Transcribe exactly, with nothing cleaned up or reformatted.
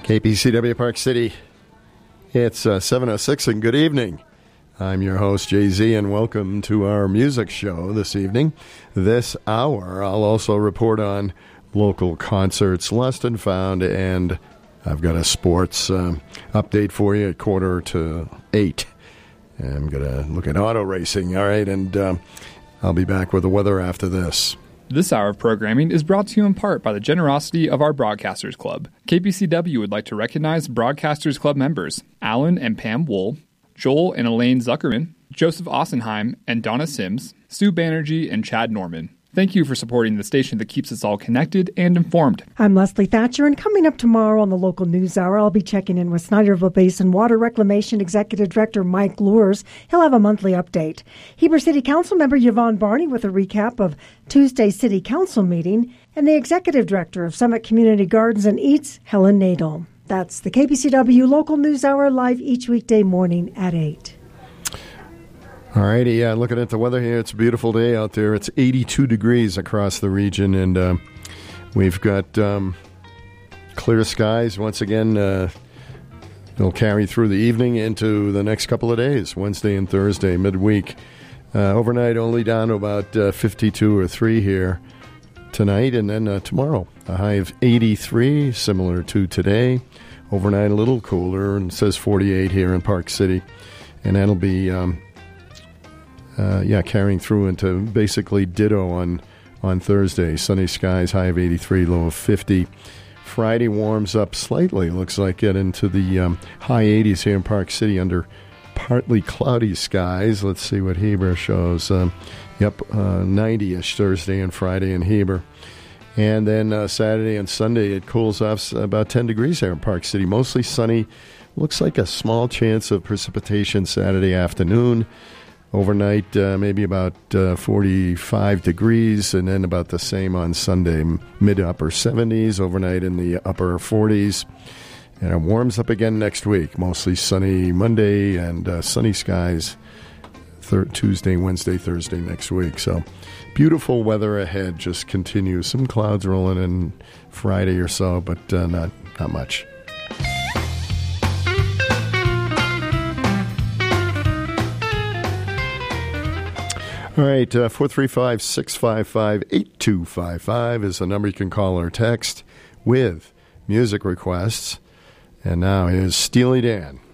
K P C W Park City. It's uh, seven oh six, and good evening. I'm your host, Jay Z, and welcome to our music show this evening. This hour, I'll also report on local concerts, lost and found, and I've got a sports uh, update for you at quarter to eight. And I'm going to look at auto racing, all right, and uh, I'll be back with the weather after this. This hour of programming is brought to you in part by the generosity of our Broadcasters Club. K P C W would like to recognize Broadcasters Club members Alan and Pam Wool, Joel and Elaine Zuckerman, Joseph Ossenheim and Donna Sims, Sue Banerjee and Chad Norman. Thank you for supporting the station that keeps us all connected and informed. I'm Leslie Thatcher, and coming up tomorrow on the local news hour, I'll be checking in with Snyderville Basin Water Reclamation Executive Director Mike Lures. He'll have a monthly update. Heber City Council member Yvonne Barney with a recap of Tuesday's City Council meeting, and the Executive Director of Summit Community Gardens and Eats, Helen Nadel. That's the K P C W Local News Hour, live each weekday morning at eight. All righty, yeah, looking at the weather here, it's a beautiful day out there. It's eighty-two degrees across the region, and uh, we've got um, clear skies once again. Uh, they'll carry through the evening into the next couple of days, Wednesday and Thursday, midweek. Uh, overnight, only down to about uh, fifty-two or three here tonight, and then uh, tomorrow, a high of eighty-three, similar to today. Overnight, a little cooler, and it says forty-eight here in Park City, and that'll be... Um, Uh, yeah, carrying through into basically ditto on, on Thursday. Sunny skies, high of eighty-three, low of fifty. Friday warms up slightly. Looks like get into the um, high eighties here in Park City under partly cloudy skies. Let's see what Heber shows. Um, yep, uh, ninety-ish Thursday and Friday in Heber. And then uh, Saturday and Sunday, it cools off about ten degrees here in Park City. Mostly sunny. Looks like a small chance of precipitation Saturday afternoon. Overnight, uh, maybe about uh, forty-five degrees, and then about the same on Sunday, mid-upper seventies, overnight in the upper forties. And it warms up again next week, mostly sunny Monday and uh, sunny skies thir- Tuesday, Wednesday, Thursday next week. So beautiful weather ahead, just continues. Some clouds rolling in Friday or so, but uh, not, not much. All right, uh, four three five, six five five, eight two five five is the number you can call or text with music requests. And now here's Steely Dan.